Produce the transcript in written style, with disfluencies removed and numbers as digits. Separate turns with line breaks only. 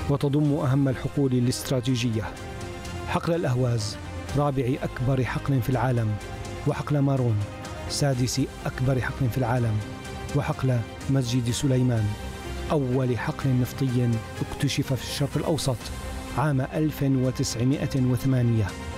وتضم أهم الحقول الاستراتيجية. حقل الأهواز رابع أكبر حقل في العالم، وحقل مارون سادس أكبر حقل في العالم، وحقل مسجد سليمان أول حقل نفطي اكتشف في الشرق الأوسط عام 1908.